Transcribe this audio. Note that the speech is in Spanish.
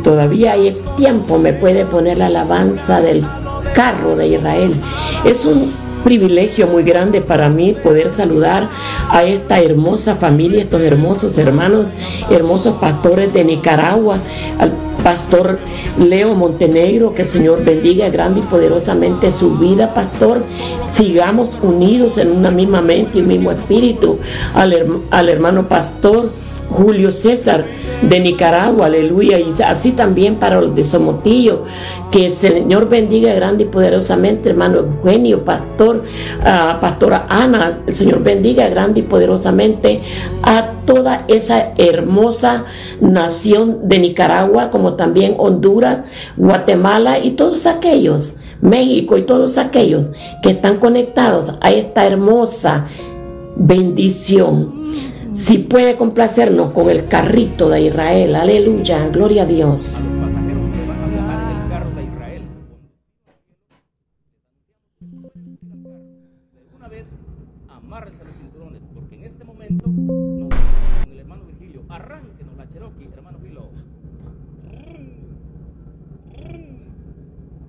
todavía hay tiempo, me puede poner la alabanza del carro de Israel. Es un privilegio muy grande para mí poder saludar a esta hermosa familia, estos hermosos hermanos, hermosos pastores de Nicaragua, al pastor Leo Montenegro. Que el Señor bendiga grande y poderosamente su vida, pastor. Sigamos unidos en una misma mente y un mismo espíritu. Al hermano pastor Julio César de Nicaragua, aleluya, y así también para los de Somotillo. Que el Señor bendiga grande y poderosamente, hermano Eugenio, pastora Ana. El Señor bendiga grande y poderosamente a toda esa hermosa nación de Nicaragua, como también Honduras, Guatemala y todos aquellos, México y todos aquellos que están conectados a esta hermosa bendición. Si puede complacernos con el carrito de Israel, aleluya, gloria a Dios. A los pasajeros que van a viajar en el carro de Israel, de alguna vez amárrense los cinturones, porque en este momento nos vamos con el hermano Virgilio. Arránquenos la Cherokee, hermano Gilo.